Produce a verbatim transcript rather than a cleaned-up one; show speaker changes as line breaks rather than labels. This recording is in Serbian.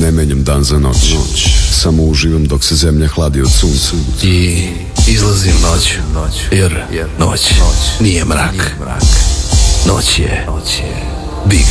ne menjam dan za noć, samo uživam dok se zemlja hladi od sunca.
I izlazim noć, jer noć nije mrak. Noć je Big